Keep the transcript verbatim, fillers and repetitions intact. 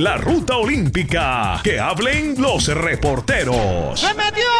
en la ruta olímpica. Que hablen los reporteros. ¡Se metió!